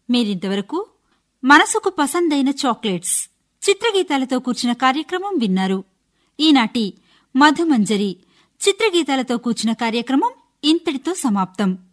మీరింతవరకు మనసుకు పసందైన చాక్లెట్స్ చిత్రగీతాలతో కూర్చిన కార్యక్రమం విన్నారు. ఈనాటి మధుమంజరి చిత్రగీతాలతో కూర్చిన కార్యక్రమం ఇంతటితో సమాప్తం.